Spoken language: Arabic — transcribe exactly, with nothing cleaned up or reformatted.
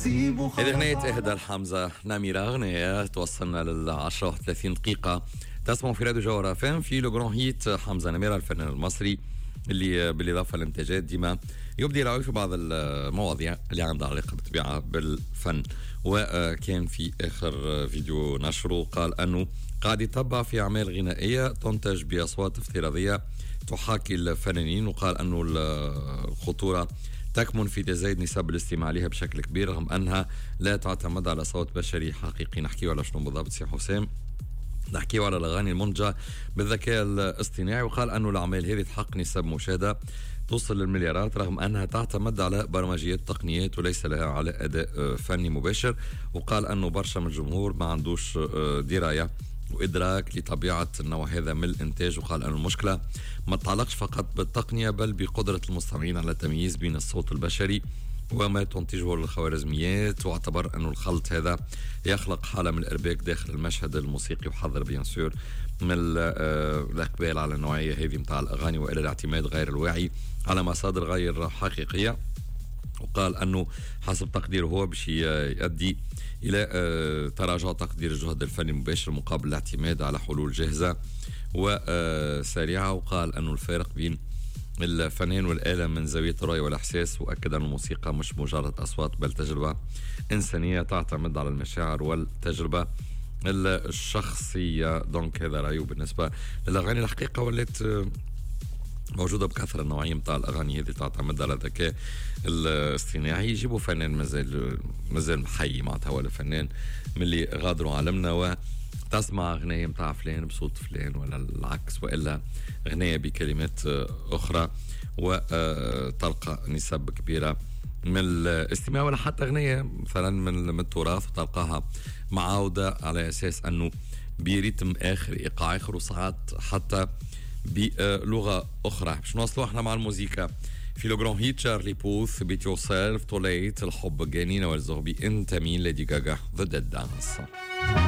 هذه أغنية إهدى الحمزة نميرة، أغنية توصلنا للعشرة وثلاثين دقيقة. تسمعوا في راديو جوهرة فام في لو جران هيت حمزة نميرة الفنان المصري اللي بالإضافة للإنتاجات ديما يبدي رأيه في بعض المواضيع اللي عندها علاقة بالطبيعة بالفن. وكان في آخر فيديو نشره قال أنه قاعد يتبع في أعمال غنائية تنتج بأصوات افتراضية تحاكي الفنانين، وقال أنه الخطورة تكمن في تزايد نسب الاستماع لها بشكل كبير رغم أنها لا تعتمد على صوت بشري حقيقي. نحكيه على شنو بالضبط سي حسام؟ نحكيه على الأغاني المنتجة بالذكاء الاصطناعي، وقال أنه الأعمال هذه تحقق نسب مشاهدة توصل للمليارات رغم أنها تعتمد على برمجيات تقنيات وليس لها على أداء فني مباشر. وقال أنه برشا من الجمهور ما عندوش دراية وإدراك لطبيعة النوع هذا من الإنتاج، وقال أن المشكلة ما تتعلقش فقط بالتقنية بل بقدرة المستمعين على التمييز بين الصوت البشري وما تنتجه الخوارزميات، واعتبر أن الخلط هذا يخلق حالة من الإرباك داخل المشهد الموسيقي، وحذر بيان سور من الإقبال على النوعية هذه متاع الأغاني وإلى الاعتماد غير الواعي على مصادر غير حقيقية. وقال أنه حسب تقديره هو باش يؤدي إلى تراجع تقدير الجهد الفني المباشر مقابل الاعتماد على حلول جاهزة وسريعة. وقال أنه الفارق بين الفنان والآلة من زاوية الرأي والإحساس، وأكد أن الموسيقى مش مجرد أصوات بل تجربة إنسانية تعتمد على المشاعر والتجربة الشخصية. دونك هذا رأيه بالنسبة للأغاني. الحقيقة ولات موجودة بكثرة النوعية متاع الأغاني هذه تعتمد على الذكاء الاصطناعي. يجيبوا فنان مازال مازال حي معناتها ولا فنان من اللي غادروا عالمنا وتسمع أغنية متاع فلان بصوت فلان ولا العكس، وإلا أغنية بكلمات أخرى وتلقى نسب كبيرة من الاستماع، ولا حتى أغنية مثلا من التراث وتلقاها معاودة على أساس أنه بريتم آخر إيقاع آخر وساعات حتى بلغة أخرى. باش نوصلوا احنا مع الموسيقى في لو جران هيت شارلي بوث بيت يور سيلف توليت الحب جانينا والزغبي انت مين ليدي جاجا ذا ديد دانس.